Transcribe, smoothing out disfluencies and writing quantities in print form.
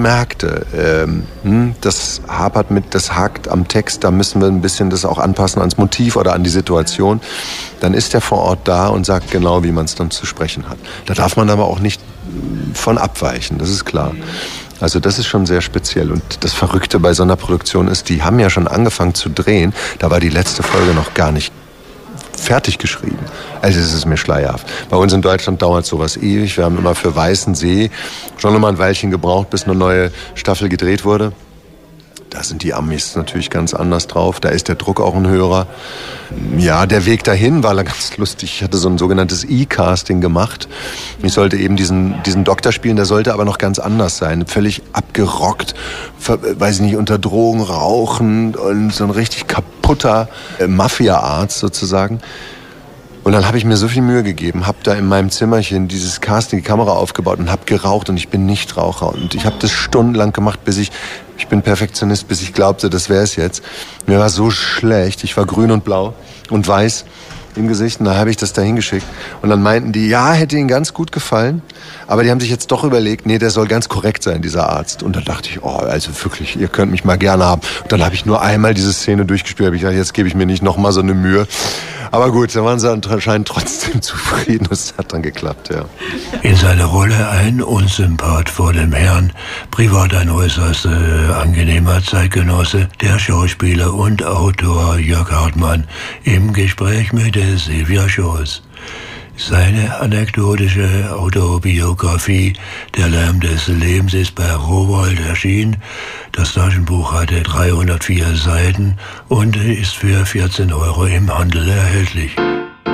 merkte, das hakt am Text, da müssen wir ein bisschen das auch anpassen ans Motiv oder an die Situation, dann ist er vor Ort da und sagt genau, wie man es dann zu sprechen hat. Da darf man aber auch nicht von abweichen, das ist klar. Also das ist schon sehr speziell. Und das Verrückte bei so einer Produktion ist, die haben ja schon angefangen zu drehen, da war die letzte Folge noch gar nicht fertig geschrieben. Also es ist mir schleierhaft. Bei uns in Deutschland dauert sowas ewig. Wir haben immer für Weißen See schon noch mal ein Weilchen gebraucht, bis eine neue Staffel gedreht wurde. Da sind die Amis natürlich ganz anders drauf. Da ist der Druck auch ein höherer. Ja, der Weg dahin war ganz lustig. Ich hatte so ein sogenanntes E-Casting gemacht. Ich sollte eben diesen Doktor spielen, der sollte aber noch ganz anders sein. Völlig abgerockt, weiß ich nicht, unter Drogen rauchend und so ein richtig kaputter Mafia-Arzt sozusagen. Und dann habe ich mir so viel Mühe gegeben, habe da in meinem Zimmerchen dieses Casting, die Kamera aufgebaut und habe geraucht und ich bin Nichtraucher. Und ich habe das stundenlang gemacht, ich bin Perfektionist, bis ich glaubte, das wäre es jetzt. Mir war so schlecht, ich war grün und blau und weiß im Gesicht. Und dann habe ich das da hingeschickt. Und dann meinten die, ja, hätte ihnen ganz gut gefallen. Aber die haben sich jetzt doch überlegt, nee, der soll ganz korrekt sein, dieser Arzt. Und da dachte ich, oh, also wirklich, ihr könnt mich mal gerne haben. Und dann habe ich nur einmal diese Szene durchgespielt. Habe ich gedacht, jetzt gebe ich mir nicht noch mal so eine Mühe. Aber gut, da waren sie anscheinend trotzdem zufrieden. Das hat dann geklappt, ja. In seiner Rolle ein Unsympath vor dem Herrn, privat ein äußerst angenehmer Zeitgenosse, der Schauspieler und Autor Jörg Hartmann im Gespräch mit Silvia Schoß. Seine anekdotische Autobiografie Der Lärm des Lebens ist bei Rowohlt erschienen. Das Taschenbuch hatte 304 Seiten und ist für 14 € im Handel erhältlich.